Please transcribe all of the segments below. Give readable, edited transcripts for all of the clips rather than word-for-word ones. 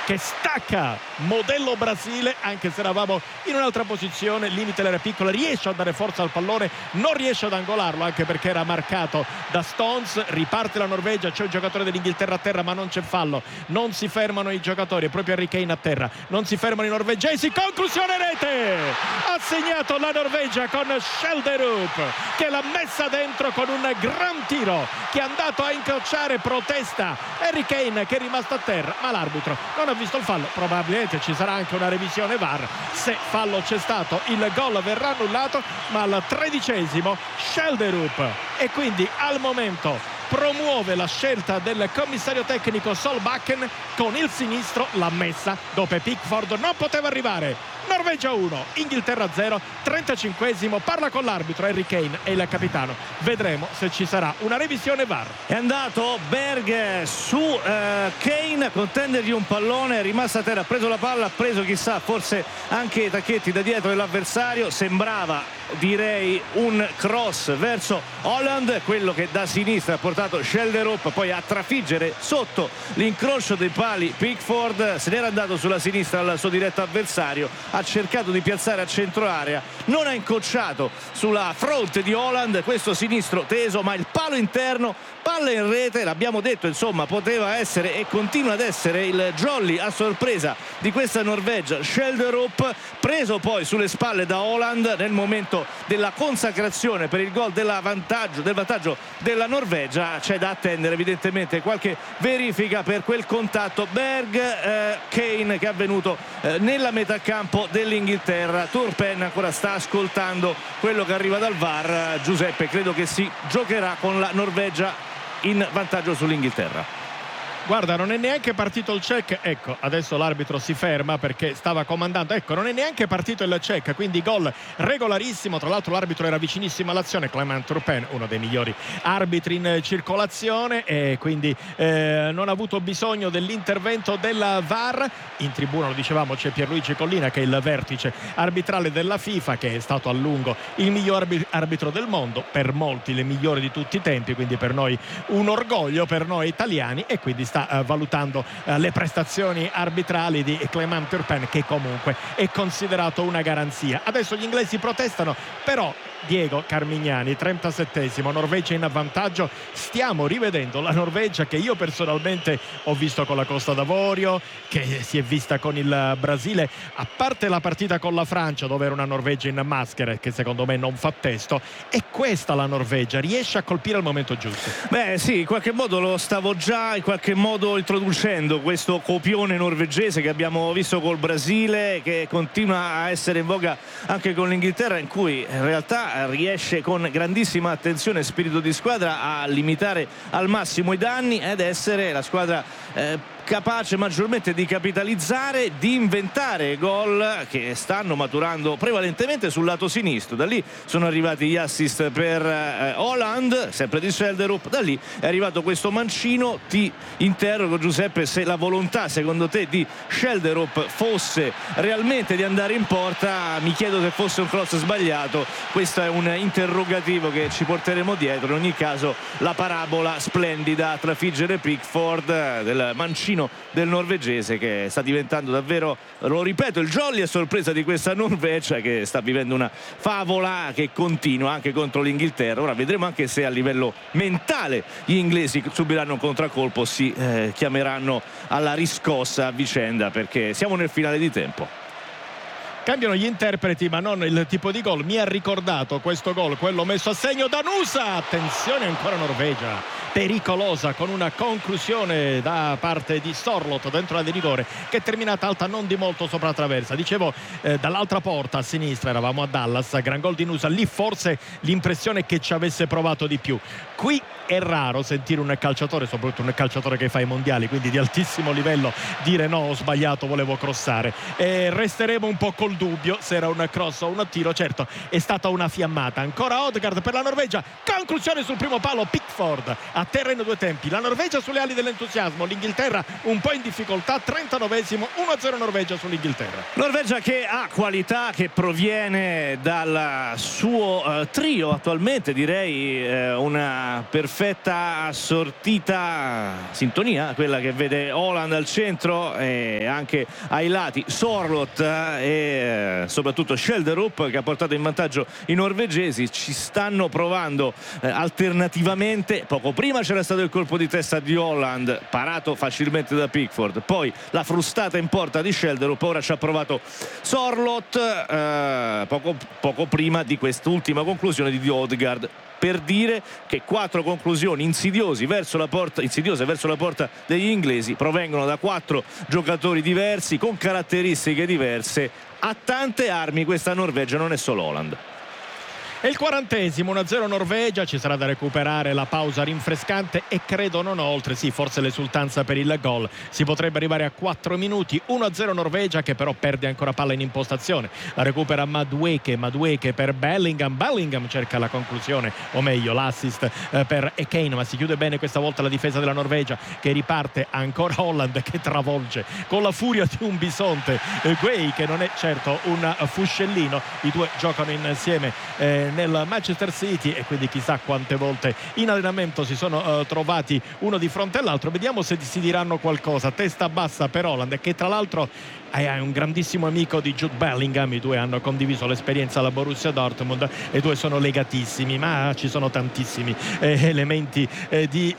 che stacca modello Brasile, anche se eravamo in un'altra posizione, limite l'era piccola, riesce a dare forza al pallone, non riesce ad angolarlo anche perché era marcato da Stones. Riparte la Norvegia, c'è un giocatore dell'Inghilterra a terra ma non c'è fallo, non si fermano i giocatori, è proprio Harry Kane a terra, non si fermano i norvegesi, conclusione rete, ha segnato la Norvegia con Schjelderup che l'ha messa dentro con un gran tiro che è andato a incrociare, protesta Harry Kane che è rimasto a terra, ma l'arbitro non ha visto il fallo, probabilmente ci sarà anche una revisione VAR, se fallo c'è stato il gol verrà annullato, ma al 13° Schjelderup e quindi al momento promuove la scelta del commissario tecnico Solbakken, con il sinistro l'ha messa dove Pickford non poteva arrivare. Norvegia 1, Inghilterra 0, 35°, parla con l'arbitro Harry Kane e il capitano, vedremo se ci sarà una revisione VAR. È andato Berg su Kane a contendergli un pallone, è rimasto a terra, ha preso la palla, ha preso chissà forse anche i tacchetti da dietro dell'avversario, sembrava direi un cross verso Haaland, quello che da sinistra ha portato Schjelderup poi a trafiggere sotto l'incrocio dei pali Pickford, se n'era andato sulla sinistra al suo diretto avversario, ha cercato di piazzare a centro area, non ha incrociato sulla fronte di Haaland, questo sinistro teso, ma il palo interno, palla in rete, l'abbiamo detto, insomma poteva essere e continua ad essere il jolly a sorpresa di questa Norvegia. Schjelderup preso poi sulle spalle da Haaland nel momento della consacrazione per il gol del vantaggio della Norvegia, c'è da attendere evidentemente qualche verifica per quel contatto Berg-Kane che è avvenuto nella metà campo dell'Inghilterra. Turpen ancora sta ascoltando quello che arriva dal VAR. Giuseppe, credo che si giocherà con la Norvegia in vantaggio sull'Inghilterra. Guarda, non è neanche partito il check, ecco, adesso l'arbitro si ferma perché stava comandando, ecco, non è neanche partito il check, quindi gol regolarissimo, tra l'altro l'arbitro era vicinissimo all'azione, Clément Turpin, uno dei migliori arbitri in circolazione, e quindi non ha avuto bisogno dell'intervento della VAR. In tribuna, lo dicevamo, c'è Pierluigi Collina che è il vertice arbitrale della FIFA, che è stato a lungo il miglior arbitro del mondo, per molti il migliore di tutti i tempi, quindi per noi un orgoglio, per noi italiani, e quindi sta valutando le prestazioni arbitrali di Clément Turpin, che comunque è considerato una garanzia. Adesso gli inglesi protestano, però Diego Carmignani, 37°, Norvegia in vantaggio. Stiamo rivedendo la Norvegia che io personalmente ho visto con la Costa d'Avorio, che si è vista con il Brasile, a parte la partita con la Francia dove era una Norvegia in maschera che secondo me non fa testo. E questa la Norvegia riesce a colpire al momento giusto. Beh sì, in qualche modo lo stavo già in qualche modo introducendo, questo copione norvegese che abbiamo visto col Brasile, che continua a essere in voga anche con l'Inghilterra, in cui in realtà riesce con grandissima attenzione e spirito di squadra a limitare al massimo i danni ed essere la squadra capace maggiormente di capitalizzare, di inventare gol che stanno maturando prevalentemente sul lato sinistro. Da lì sono arrivati gli assist per Haaland, sempre di Schjelderup, da lì è arrivato questo mancino. Ti interrogo, Giuseppe, se la volontà secondo te di Schjelderup fosse realmente di andare in porta. Mi chiedo se fosse un cross sbagliato, questo è un interrogativo che ci porteremo dietro. In ogni caso la parabola splendida a trafiggere Pickford del mancino del norvegese, che sta diventando davvero, lo ripeto, il jolly a sorpresa di questa Norvegia, che sta vivendo una favola che continua anche contro l'Inghilterra. Ora vedremo anche se a livello mentale gli inglesi subiranno un contraccolpo, si chiameranno alla riscossa a vicenda, perché siamo nel finale di tempo. Cambiano gli interpreti ma non il tipo di gol. Mi ha ricordato questo gol, quello messo a segno da Nusa. Attenzione, ancora Norvegia pericolosa, con una conclusione da parte di Sorloth dentro la di rigore, che è terminata alta non di molto sopra la traversa. Dicevo, dall'altra porta a sinistra eravamo a Dallas, gran gol di Nusa, lì forse l'impressione è che ci avesse provato di più. Qui è raro sentire un calciatore, soprattutto un calciatore che fa i mondiali, quindi di altissimo livello, dire no, ho sbagliato, volevo crossare. Resteremo un po' col dubbio se era un cross o un tiro. Certo, è stata una fiammata. Ancora Odegaard per la Norvegia, conclusione sul primo palo, Pickford ha a terra in due tempi. La Norvegia sulle ali dell'entusiasmo, l'Inghilterra un po' in difficoltà. 39esimo, 1-0 Norvegia sull'Inghilterra. Norvegia che ha qualità, che proviene dal suo trio attualmente, direi una perfetta assortita sintonia, quella che vede Haaland al centro e anche ai lati Sorloth e soprattutto Schjelderup, che ha portato in vantaggio i norvegesi. Ci stanno provando alternativamente. Poco prima c'era stato il colpo di testa di Haaland, parato facilmente da Pickford, poi la frustata in porta di Schjelderup, ora ci ha provato Sorloth poco prima di quest'ultima conclusione di Odegaard, per dire che 4 conclusioni insidiose verso la porta degli inglesi provengono da 4 giocatori diversi con caratteristiche diverse. Ha tante armi questa Norvegia, non è solo Haaland. È il 40esimo, 1-0 Norvegia. Ci sarà da recuperare la pausa rinfrescante e credo non oltre, sì, forse l'esultanza per il gol. Si potrebbe arrivare a 4 minuti. 1-0 Norvegia, che però perde ancora palla in impostazione. La recupera Madueke per Bellingham cerca la conclusione, o meglio l'assist per Kane, ma si chiude bene questa volta la difesa della Norvegia, che riparte. Ancora Haaland che travolge con la furia di un bisonte Gueye, che non è certo un fuscellino. I due giocano insieme nel Manchester City e quindi chissà quante volte in allenamento si sono trovati uno di fronte all'altro. Vediamo se si diranno qualcosa. Testa bassa per Haaland, che tra l'altro è un grandissimo amico di Jude Bellingham. I due hanno condiviso l'esperienza alla Borussia Dortmund e due sono legatissimi, ma ci sono tantissimi elementi di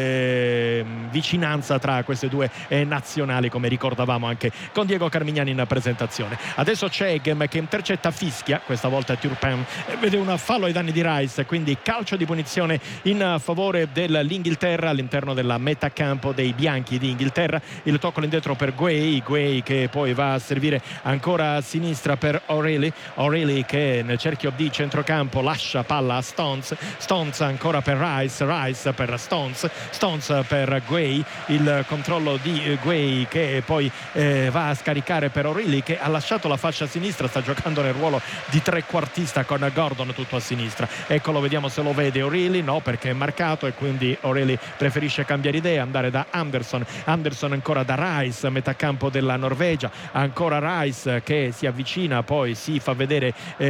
vicinanza tra queste due nazionali, come ricordavamo anche con Diego Carmignani in presentazione. Adesso c'è Eggem che intercetta, fischia, questa volta Turpin vede un fallo ai danni di Rice, quindi calcio di punizione in favore dell'Inghilterra all'interno della metà campo dei bianchi di Inghilterra. Il tocco all'indietro per Gueye che poi va a servire ancora a sinistra per O'Reilly che nel cerchio di centrocampo lascia palla a Stones ancora per Rice per Stones per Gueye. Il controllo di Gueye che poi va a scaricare per O'Reilly, che ha lasciato la fascia sinistra, sta giocando nel ruolo di trequartista con Gordon tutto a sinistra. Eccolo, vediamo se lo vede O'Reilly. No, perché è marcato e quindi O'Reilly preferisce cambiare idea, andare da Anderson ancora da Rice, metà campo della Norvegia. Ancora Rice che si avvicina, poi si fa vedere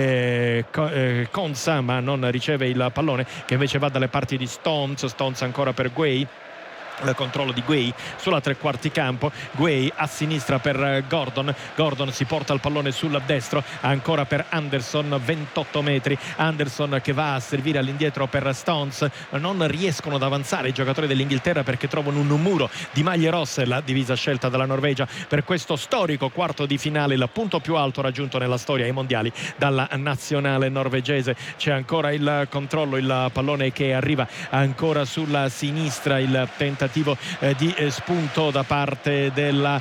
Konsa, ma non riceve il pallone, che invece va dalle parti di Stones ancora per Gueye. Il controllo di Gueye sulla tre quarti campo, Gueye a sinistra per Gordon si porta il pallone sul destro, ancora per Anderson, 28 metri, Anderson che va a servire all'indietro per Stones. Non riescono ad avanzare i giocatori dell'Inghilterra perché trovano un muro di maglie rosse, la divisa scelta dalla Norvegia per questo storico quarto di finale, il punto più alto raggiunto nella storia ai mondiali dalla nazionale norvegese. C'è ancora il controllo, il pallone che arriva ancora sulla sinistra, il tentativo di spunto da parte della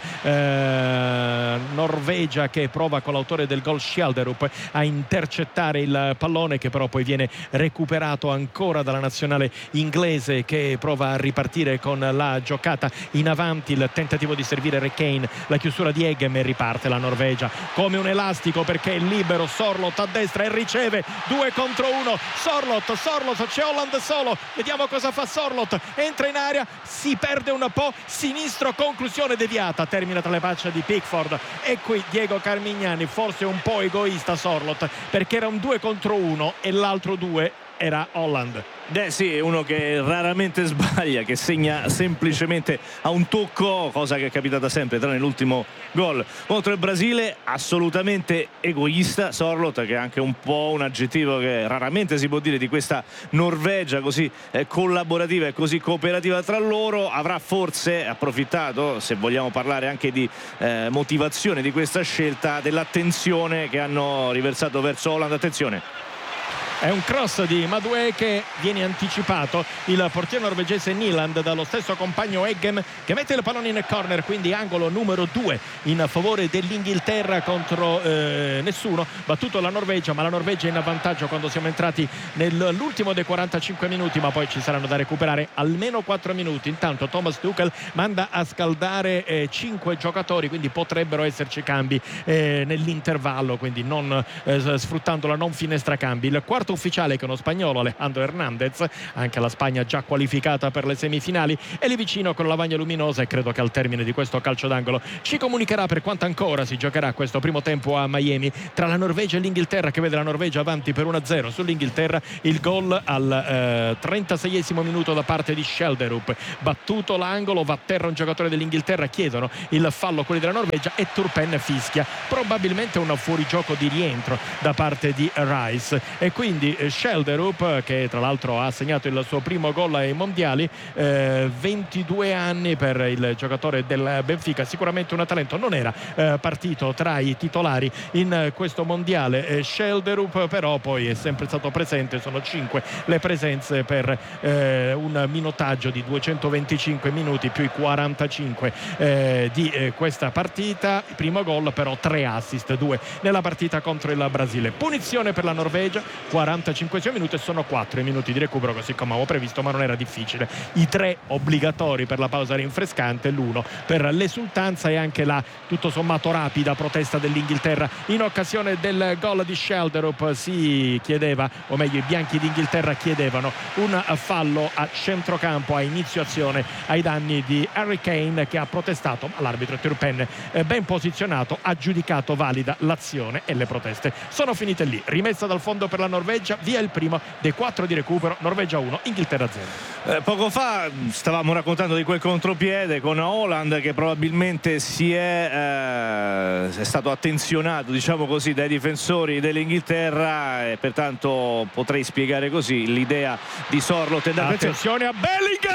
Norvegia, che prova con l'autore del gol Schjelderup a intercettare il pallone, che però poi viene recuperato ancora dalla nazionale inglese, che prova a ripartire con la giocata in avanti. Il tentativo di servire Kane, la chiusura di Eggem, e riparte la Norvegia come un elastico perché è libero Sorloth a destra e riceve 2 contro 1. Sorloth, c'è Haaland solo, vediamo cosa fa Sorloth, entra in area, si perde un po', sinistro, conclusione deviata, termina tra le braccia di Pickford. E qui Diego Carmignani, forse un po' egoista Sorloth, perché era un 2 contro 1 e l'altro 2 era Haaland. Sì, uno che raramente sbaglia, che segna semplicemente a un tocco, cosa che è capitata sempre tranne l'ultimo gol contro il Brasile. Assolutamente egoista Sorloth, che è anche un po' un aggettivo che raramente si può dire di questa Norvegia così collaborativa e così cooperativa tra loro. Avrà forse approfittato, se vogliamo parlare anche di motivazione di questa scelta, dell'attenzione che hanno riversato verso Haaland. Attenzione, è un cross di Madueke che viene anticipato, il portiere norvegese Nyland, dallo stesso compagno Eggem, che mette il pallone in corner, quindi angolo numero 2 in favore dell'Inghilterra contro nessuno. Battuto la Norvegia, ma la Norvegia è in vantaggio quando siamo entrati nell'ultimo dei 45 minuti, ma poi ci saranno da recuperare almeno 4 minuti. Intanto Thomas Tuchel manda a scaldare 5 giocatori, quindi potrebbero esserci cambi nell'intervallo, quindi non sfruttando la non finestra cambi. Il quarto fatto ufficiale che uno spagnolo, Alejandro Hernandez, anche la Spagna già qualificata per le semifinali, è lì vicino con la lavagna luminosa e credo che al termine di questo calcio d'angolo ci comunicherà per quanto ancora si giocherà questo primo tempo a Miami tra la Norvegia e l'Inghilterra, che vede la Norvegia avanti per 1-0 sull'Inghilterra. Il gol al 36esimo minuto da parte di Schelderup, battuto l'angolo, va a terra un giocatore dell'Inghilterra, chiedono il fallo quelli della Norvegia e Turpen fischia probabilmente un fuorigioco di rientro da parte di Rice, e quindi Schelderup, che tra l'altro ha segnato il suo primo gol ai mondiali, 22 anni per il giocatore del Benfica, sicuramente un talento, non era partito tra i titolari in questo mondiale Schelderup, però poi è sempre stato presente, sono 5 le presenze per un minutaggio di 225 minuti più i 45 di questa partita. Primo gol, però 3 assist, 2 nella partita contro il Brasile. Punizione per la Norvegia, 45 minuti, e sono 4 i minuti di recupero così come avevo previsto, ma non era difficile. I 3 obbligatori per la pausa rinfrescante, l'1 per l'esultanza e anche la tutto sommato rapida protesta dell'Inghilterra in occasione del gol di Schelderup. Si chiedeva, o meglio i bianchi d'Inghilterra chiedevano un fallo a centrocampo a inizio azione ai danni di Harry Kane, che ha protestato, ma l'arbitro Turpen, ben posizionato, ha giudicato valida l'azione e le proteste sono finite lì. Rimessa dal fondo per la Norvegia, via il primo dei 4 di recupero, Norvegia 1 Inghilterra 0. Poco fa stavamo raccontando di quel contropiede con Haaland che probabilmente è stato attenzionato, diciamo così, dai difensori dell'Inghilterra, e pertanto potrei spiegare così l'idea di Sorloth. Attenzione a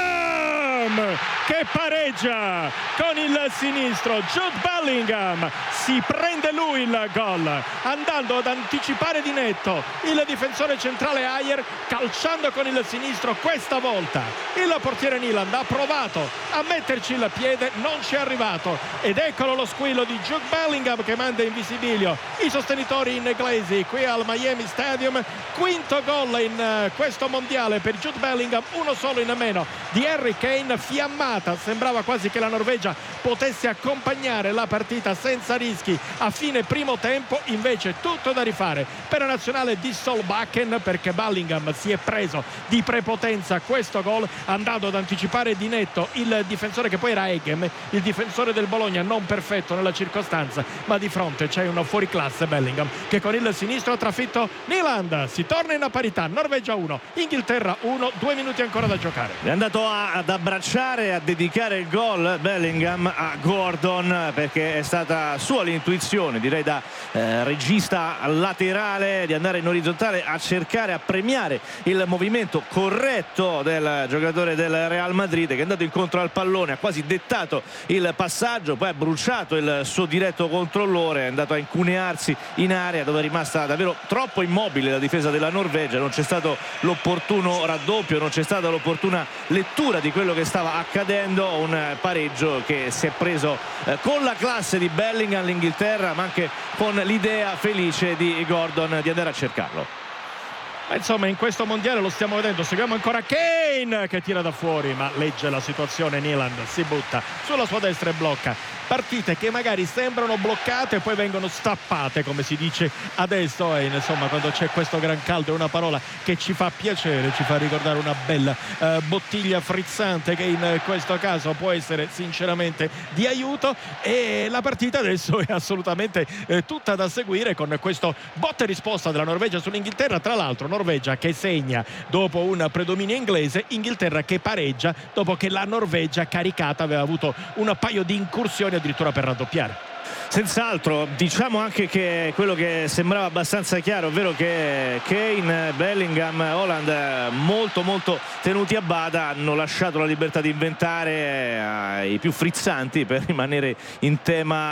Bellingham che pareggia con il sinistro. Jude Bellingham si prende lui il gol andando ad anticipare di netto il difensore centrale Ajer, calciando con il sinistro. Questa volta il portiere Nyland ha provato a metterci il piede, non ci è arrivato, ed eccolo lo squillo di Jude Bellingham che manda in visibilio i sostenitori inglesi qui al Miami Stadium. Quinto gol in questo mondiale per Jude Bellingham, uno solo in meno di Harry Kane. Fiammata, sembrava quasi che la Norvegia potesse accompagnare la partita senza rischi a fine primo tempo, invece tutto da rifare per la nazionale di Solbakken, perché Bellingham si è preso di prepotenza questo gol andando ad anticipare di netto il difensore che poi era Egem, il difensore del Bologna, non perfetto nella circostanza, ma di fronte c'è un fuoriclasse Bellingham che con il sinistro ha trafitto Nyland. Si torna in parità, Norvegia 1 Inghilterra 1, 2 minuti ancora da giocare. È andato ad abbracciare, a dedicare il gol Bellingham a Gordon, perché è stata sua l'intuizione, direi da regista laterale, di andare in orizzontale a cercare, a premiare il movimento corretto del giocatore del Real Madrid, che è andato incontro al pallone, ha quasi dettato il passaggio, poi ha bruciato il suo diretto controllore, è andato a incunearsi in area dove è rimasta davvero troppo immobile la difesa della Norvegia. Non c'è stato l'opportuno raddoppio, non c'è stata l'opportuna lettura di quello che stava accadendo. Un pareggio che si è preso con la classe di Bellingham l'Inghilterra, ma anche con l'idea felice di Gordon di andare a cercarlo. Insomma, in questo mondiale lo stiamo vedendo. Seguiamo ancora Kane che tira da fuori, ma legge la situazione. Nyland si butta sulla sua destra e blocca. Partite che magari sembrano bloccate e poi vengono stappate, come si dice adesso, e insomma quando c'è questo gran caldo è una parola che ci fa piacere, ci fa ricordare una bella bottiglia frizzante, che in questo caso può essere sinceramente di aiuto. E la partita adesso è assolutamente tutta da seguire, con questo botta e risposta della Norvegia sull'Inghilterra. Tra l'altro Norvegia che segna dopo un predominio inglese, Inghilterra che pareggia dopo che la Norvegia caricata aveva avuto un paio di incursioni addirittura per raddoppiare. Senz'altro, diciamo anche che quello che sembrava abbastanza chiaro, ovvero che Kane, Bellingham, Haaland, molto tenuti a bada, hanno lasciato la libertà di inventare ai più frizzanti per rimanere in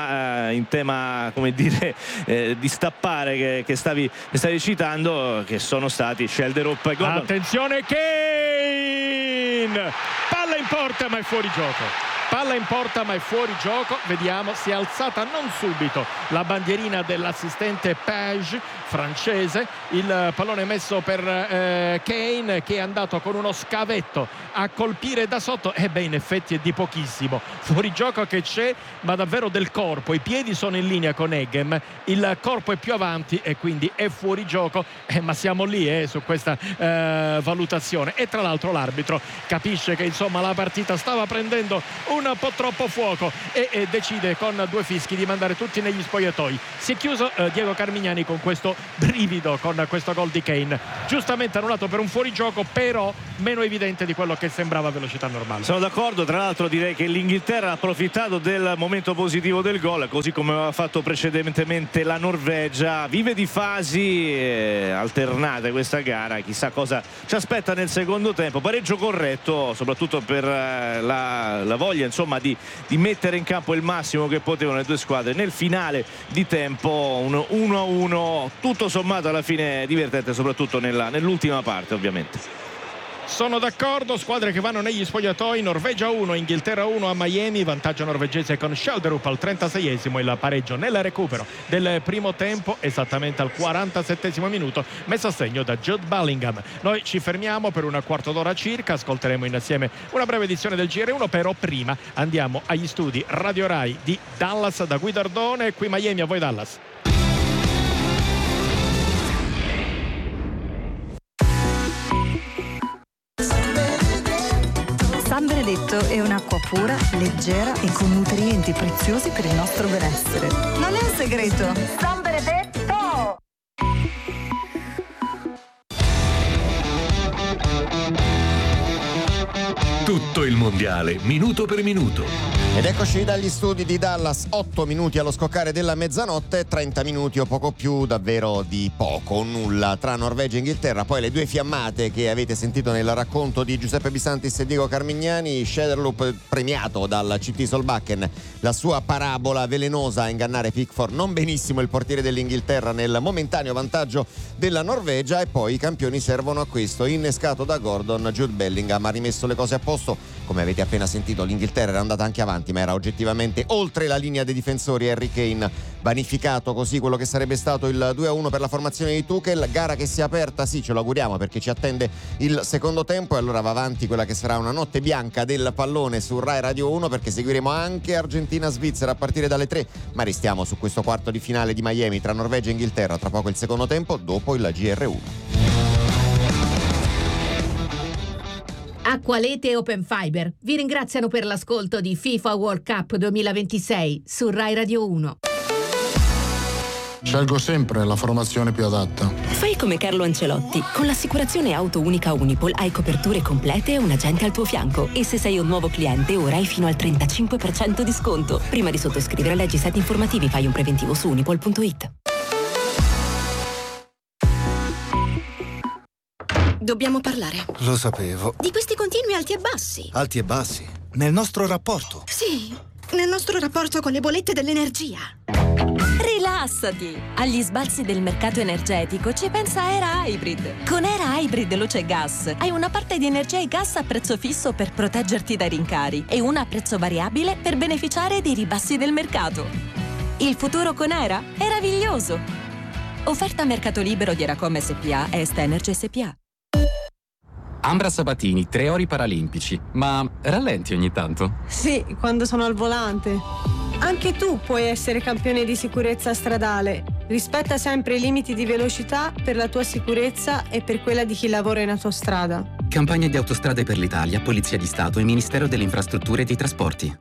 tema come dire, di stappare che stavi citando, che sono stati Schelderup e Gordon. Attenzione Kane, palla in porta ma è fuori gioco. Palla in porta ma è fuori gioco, vediamo, si è alzata non subito la bandierina dell'assistente Page francese, il pallone messo per Kane che è andato con uno scavetto a colpire da sotto, in effetti è di pochissimo, fuori gioco che c'è ma davvero del corpo, i piedi sono in linea con Eggem, il corpo è più avanti e quindi è fuori gioco, ma siamo lì su questa valutazione, e tra l'altro l'arbitro capisce che insomma la partita stava prendendo un po' troppo fuoco e decide con 2 fischi di mandare tutti negli spogliatoi. Si è chiuso Diego Carmignani con questo brivido, con questo gol di Kane, giustamente annullato per un fuorigioco, però meno evidente di quello che sembrava a velocità normale. Sono d'accordo, tra l'altro direi che l'Inghilterra ha approfittato del momento positivo del gol, così come aveva fatto precedentemente la Norvegia. Vive di fasi alternate questa gara, chissà cosa ci aspetta nel secondo tempo. Pareggio corretto soprattutto per la voglia insomma di mettere in campo il massimo che potevano le due squadre nel finale di tempo. Un 1-1 tutto sommato alla fine divertente, soprattutto nell'ultima parte ovviamente. Sono d'accordo, squadre che vanno negli spogliatoi. Norvegia 1, Inghilterra 1 a Miami, vantaggio norvegese con Schelderup al 36esimo, il pareggio nel recupero del primo tempo esattamente al 47esimo minuto, messo a segno da Jude Bellingham. Noi ci fermiamo per un quarto d'ora circa, ascolteremo insieme una breve edizione del GR1, però prima andiamo agli studi Radio Rai di Dallas da Guidardone. Qui Miami, a voi Dallas. San Benedetto è un'acqua pura, leggera e con nutrienti preziosi per il nostro benessere. Non è un segreto. San Benedetto! Tutto il mondiale, minuto per minuto. Ed eccoci dagli studi di Dallas, 8 minuti allo scoccare della mezzanotte, 30 minuti o poco più, davvero di poco o nulla tra Norvegia e Inghilterra. Poi le due fiammate che avete sentito nel racconto di Giuseppe Bisantis e Diego Carmignani. Schelderup premiato dal CT Solbakken, la sua parabola velenosa a ingannare Pickford, non benissimo il portiere dell'Inghilterra nel momentaneo vantaggio della Norvegia, e poi i campioni servono a questo. Innescato da Gordon, Jude Bellingham ha rimesso le cose a posto. Come avete appena sentito, l'Inghilterra era andata anche avanti, ma era oggettivamente oltre la linea dei difensori. Harry Kane vanificato così quello che sarebbe stato il 2-1 per la formazione di Tuchel. Gara che si è aperta, sì, ce lo auguriamo, perché ci attende il secondo tempo, e allora va avanti quella che sarà una notte bianca del pallone su Rai Radio 1, perché seguiremo anche Argentina-Svizzera a partire dalle 3, ma restiamo su questo quarto di finale di Miami tra Norvegia e Inghilterra. Tra poco il secondo tempo, dopo il GR1. Acqualete e Open Fiber vi ringraziano per l'ascolto di FIFA World Cup 2026 su Rai Radio 1. Scelgo sempre la formazione più adatta. Fai come Carlo Ancelotti. Con l'assicurazione auto unica Unipol hai coperture complete e un agente al tuo fianco. E se sei un nuovo cliente, ora hai fino al 35% di sconto. Prima di sottoscrivere, leggi i siti informativi, fai un preventivo su unipol.it. Dobbiamo parlare. Lo sapevo. Di questi continui alti e bassi. Alti e bassi? Nel nostro rapporto? Sì, nel nostro rapporto con le bollette dell'energia. Rilassati! Agli sbalzi del mercato energetico ci pensa Era Hybrid. Con Era Hybrid Luce e Gas hai una parte di energia e gas a prezzo fisso per proteggerti dai rincari e una a prezzo variabile per beneficiare dei ribassi del mercato. Il futuro con Era è meraviglioso. Offerta a mercato libero di Eracom SPA e Est Energy SPA. Ambra Sabatini, 3 ori paralimpici. Ma rallenti ogni tanto? Sì, quando sono al volante. Anche tu puoi essere campione di sicurezza stradale. Rispetta sempre i limiti di velocità per la tua sicurezza e per quella di chi lavora in autostrada. Campagna di Autostrade per l'Italia, Polizia di Stato e Ministero delle Infrastrutture e dei Trasporti.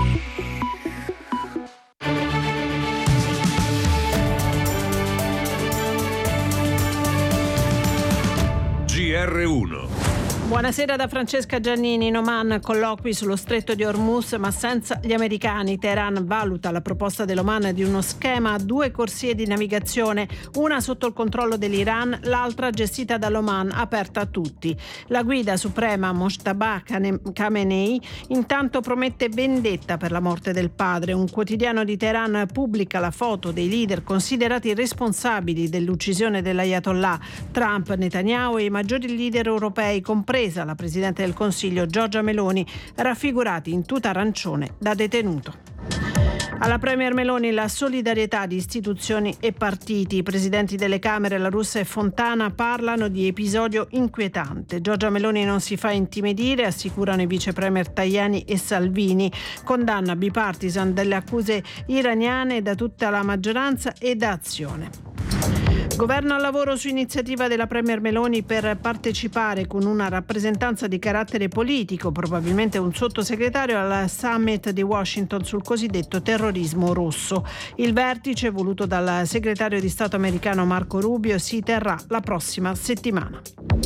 GR1. Buonasera da Francesca Giannini. In Oman colloqui sullo stretto di Hormuz, ma senza gli americani. Teheran valuta la proposta dell'Oman di uno schema a 2 corsie di navigazione, una sotto il controllo dell'Iran, l'altra gestita dall'Oman, aperta a tutti. La guida suprema Mojtaba Khamenei intanto promette vendetta per la morte del padre. Un quotidiano di Teheran pubblica la foto dei leader considerati responsabili dell'uccisione dell'Ayatollah: Trump, Netanyahu e i maggiori leader europei, compresi compresa la Presidente del Consiglio Giorgia Meloni, raffigurati in tuta arancione da detenuto. Alla Premier Meloni la solidarietà di istituzioni e partiti. I presidenti delle Camere La Russa e Fontana parlano di episodio inquietante. Giorgia Meloni non si fa intimidire, assicurano i vice premier Tajani e Salvini. Condanna bipartisan delle accuse iraniane da tutta la maggioranza e da Azione. Governo al lavoro su iniziativa della Premier Meloni per partecipare con una rappresentanza di carattere politico, probabilmente un sottosegretario, al summit di Washington sul cosiddetto terrorismo rosso. Il vertice, voluto dal segretario di Stato americano Marco Rubio, si terrà la prossima settimana.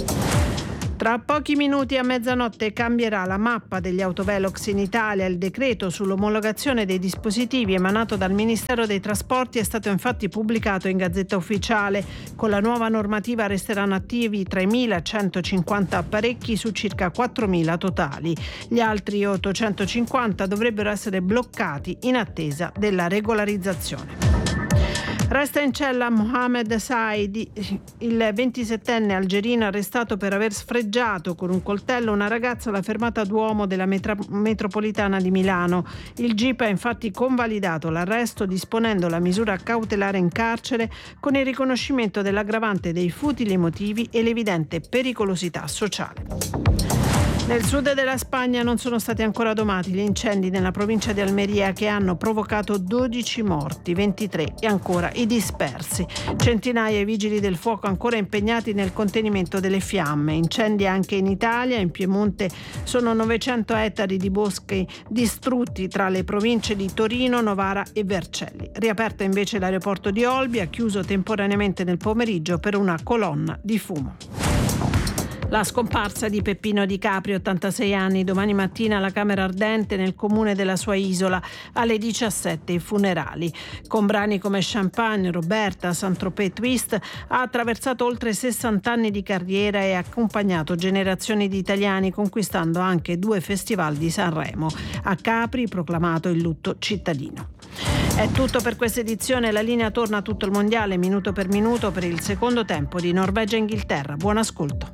Tra pochi minuti a mezzanotte cambierà la mappa degli autovelox in Italia. Il decreto sull'omologazione dei dispositivi emanato dal Ministero dei Trasporti è stato infatti pubblicato in Gazzetta Ufficiale. Con la nuova normativa resteranno attivi 3.150 apparecchi su circa 4.000 totali. Gli altri 850 dovrebbero essere bloccati in attesa della regolarizzazione. Resta in cella Mohamed Saidi, il 27enne algerino arrestato per aver sfregiato con un coltello una ragazza alla fermata Duomo della metropolitana di Milano. Il GIP ha infatti convalidato l'arresto disponendo la misura cautelare in carcere con il riconoscimento dell'aggravante dei futili motivi e l'evidente pericolosità sociale. Nel sud della Spagna non sono stati ancora domati gli incendi nella provincia di Almeria che hanno provocato 12 morti, 23 e ancora i dispersi. Centinaia di vigili del fuoco ancora impegnati nel contenimento delle fiamme. Incendi anche in Italia, in Piemonte sono 900 ettari di boschi distrutti tra le province di Torino, Novara e Vercelli. Riaperto invece l'aeroporto di Olbia, chiuso temporaneamente nel pomeriggio per una colonna di fumo. La scomparsa di Peppino Di Capri, 86 anni, domani mattina alla Camera Ardente nel comune della sua isola, alle 17 i funerali. Con brani come Champagne, Roberta, Saint-Tropez, Twist, ha attraversato oltre 60 anni di carriera e accompagnato generazioni di italiani, conquistando anche 2 festival di Sanremo. A Capri proclamato il lutto cittadino. È tutto per questa edizione, la linea torna a tutto il mondiale minuto per minuto per il secondo tempo di Norvegia-Inghilterra. Buon ascolto.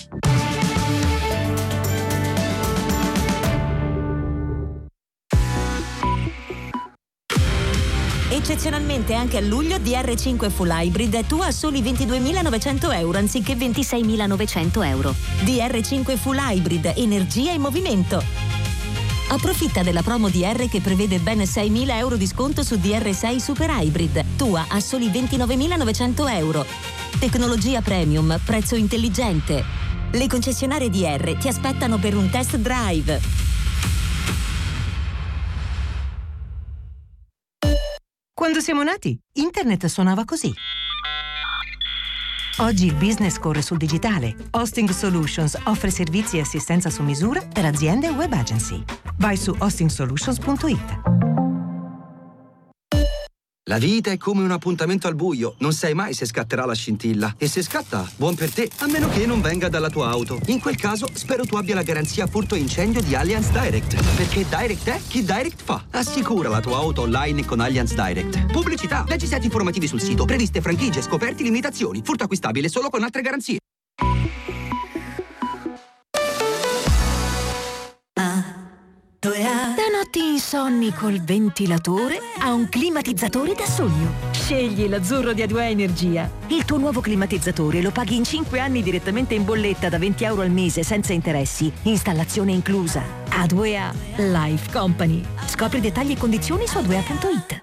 Eccezionalmente anche a luglio DR5 Full Hybrid è tua a soli 22.900 euro anziché 26.900 euro. DR5 Full Hybrid, energia in movimento. Approfitta della promo DR che prevede ben 6.000 euro di sconto su DR6 Super Hybrid, tua a soli 29.900 euro. Tecnologia premium, prezzo intelligente. Le concessionarie DR ti aspettano per un test drive. Quando siamo nati, internet suonava così. Oggi il business corre sul digitale. Hosting Solutions offre servizi e assistenza su misura per aziende e web agency. Vai su hostingsolutions.it. La vita è come un appuntamento al buio, non sai mai se scatterà la scintilla. E se scatta, buon per te, a meno che non venga dalla tua auto. In quel caso, spero tu abbia la garanzia furto e incendio di Allianz Direct. Perché Direct è chi Direct fa. Assicura la tua auto online con Allianz Direct. Pubblicità, leggi set informativi sul sito, previste franchigie, scoperti, limitazioni. Furto acquistabile solo con altre garanzie. Da notti insonni col ventilatore a un climatizzatore da sogno. Scegli l'Azzurro di A2A Energia. Il tuo nuovo climatizzatore lo paghi in 5 anni direttamente in bolletta da 20 euro al mese senza interessi. Installazione inclusa. A2A Life Company. Scopri dettagli e condizioni su a2a.it.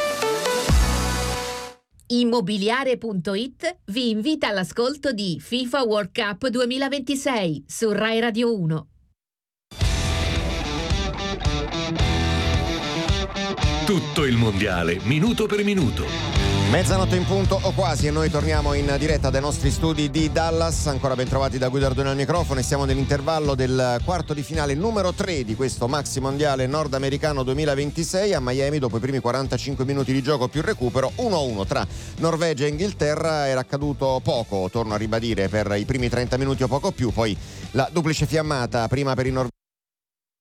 Immobiliare.it vi invita all'ascolto di FIFA World Cup 2026 su Rai Radio 1. Tutto il mondiale, minuto per minuto. Mezzanotte in punto o quasi e noi torniamo in diretta dai nostri studi di Dallas. Ancora ben trovati da Guido Ardoni al microfono e siamo nell'intervallo del quarto di finale numero 3 di questo maxi mondiale nordamericano 2026 a Miami. Dopo i primi 45 minuti di gioco più recupero, 1-1 tra Norvegia e Inghilterra. Era accaduto poco, torno a ribadire, per i primi 30 minuti o poco più, poi la duplice fiammata, prima per i norvegesi